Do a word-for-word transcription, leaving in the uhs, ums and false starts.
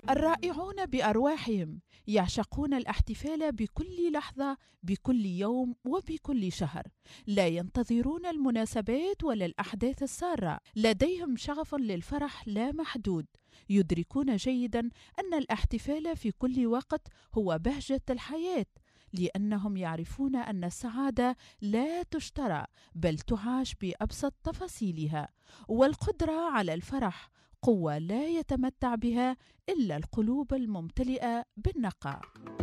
الرائعون بأرواحهم يعشقون الاحتفال بكل لحظة، بكل يوم وبكل شهر. لا ينتظرون المناسبات ولا الأحداث السارة، لديهم شغف للفرح لا محدود. يدركون جيدا أن الاحتفال في كل وقت هو بهجة الحياة، لأنهم يعرفون أن السعادة لا تشترى بل تعاش بأبسط تفاصيلها. والقدرة على الفرح قوة لا يتمتع بها إلا القلوب الممتلئة بالنقاء.